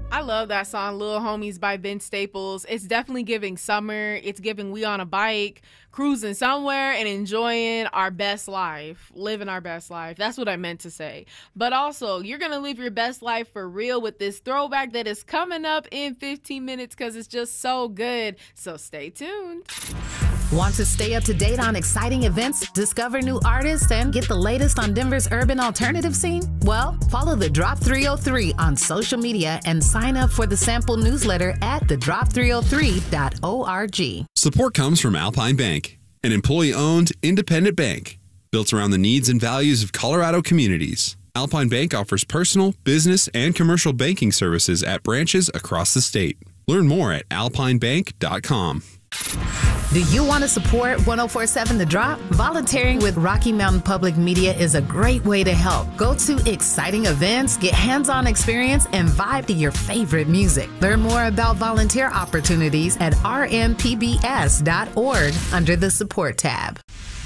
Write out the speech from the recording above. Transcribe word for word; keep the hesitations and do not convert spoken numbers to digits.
I love that song, Lil Homies by Vince Staples. It's definitely giving summer. It's giving we on a bike, cruising somewhere and enjoying our best life, living our best life. That's what I meant to say. But also, you're going to live your best life for real with this throwback that is coming up in fifteen minutes because it's just so good. So stay tuned. Want to stay up to date on exciting events, discover new artists, and get the latest on Denver's urban alternative scene? Well, follow the Drop three oh three on social media and sign up for the sample newsletter at the drop three oh three dot org. Support comes from Alpine Bank, an employee-owned, independent bank built around the needs and values of Colorado communities. Alpine Bank offers personal, business, and commercial banking services at branches across the state. Learn more at alpine bank dot com. Do you want to support one oh four point seven The Drop? Volunteering with Rocky Mountain Public Media is a great way to help. Go to exciting events, get hands-on experience, and vibe to your favorite music. Learn more about volunteer opportunities at r m p b s dot org under the support tab.